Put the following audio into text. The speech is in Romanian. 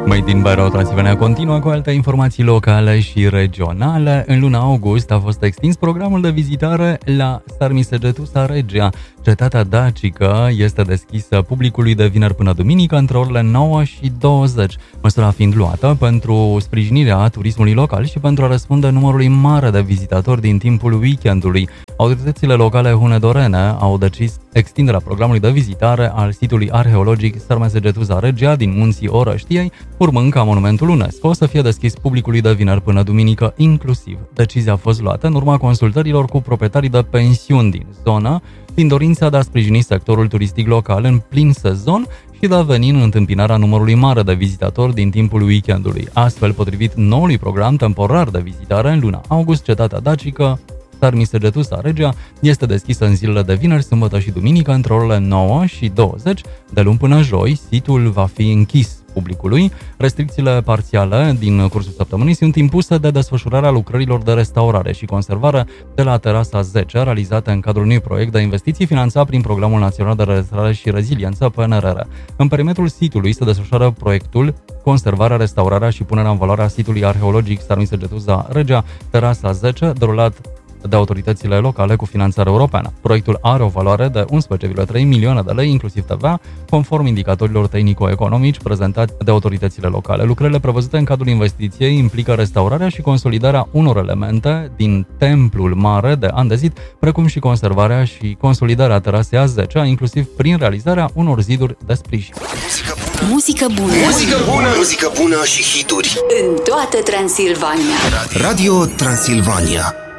Made in Barău Transilvania continuă cu alte informații locale și regionale. În luna august a fost extins programul de vizitare la Sarmisegetusa Regia. Cetatea dacică este deschisă publicului de vineri până duminică între orele 9 și 20. Măsura fiind luată pentru sprijinirea turismului local și pentru a răspunde numărului mare de vizitatori din timpul weekendului. Autoritățile locale hunedorene au decis extinderea programului de vizitare al sitului arheologic Sarmisegetusa Regia din munții Orăștiei, urmând ca monumentul UNESCO să fie deschis publicului de vineri până duminică inclusiv. Decizia a fost luată în urma consultărilor cu proprietarii de pensiuni din zonă, din dorința de a sprijini sectorul turistic local în plin sezon și de a veni în întâmpinarea numărului mare de vizitatori din timpul weekendului. Astfel, potrivit noului program temporar de vizitare în luna august, cetatea dacică Sarmisegetusa Regia este deschisă în zilele de vineri, sâmbătă și duminică între orele 9 și 20. De luni până joi, situl va fi închis publicului. Restricțiile parțiale din cursul săptămânii sunt impuse de desfășurarea lucrărilor de restaurare și conservare de la Terasa 10, realizate în cadrul unui proiect de investiții finanțat prin Programul Național de Restaurare și Reziliență, PNRR. În perimetrul sitului se desfășoară proiectul conservarea, restaurarea și punerea în valoare a sitului arheologic Sarmisegetusa Regia, Terasa 10, derulat de autoritățile locale cu finanțare europeană. Proiectul are o valoare de 11,3 milioane de lei, inclusiv TVA, conform indicatorilor tehnico-economici prezentați de autoritățile locale. Lucrările prevăzute în cadrul investiției implică restaurarea și consolidarea unor elemente din templul mare de andezit, precum și conservarea și consolidarea terasei A10, inclusiv prin realizarea unor ziduri de sprijin. Muzică bună. Muzică bună. Muzică bună și hituri În toată Transilvania. Radio Transilvania.